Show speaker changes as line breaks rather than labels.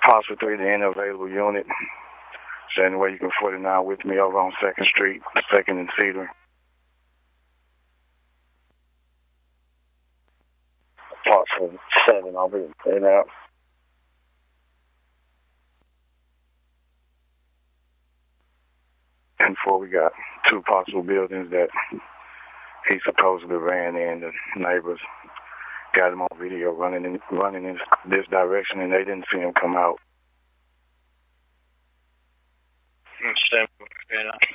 Possible 3 to any available unit. Is there any way you can 49 with me over on 2nd Street, 2nd and Cedar? Possible 7, I'll be in out. And 4, we got 2 possible buildings that he supposedly ran in. The neighbors got him on video running in this direction, and they didn't see him come out.
Simple.